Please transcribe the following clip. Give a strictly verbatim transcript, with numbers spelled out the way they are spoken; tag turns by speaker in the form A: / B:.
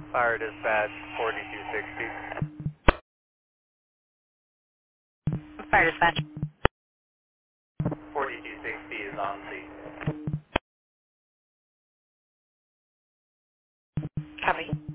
A: Fire dispatch forty-two sixty.
B: Fire dispatch.
A: forty-two sixty is on scene.
B: Copy.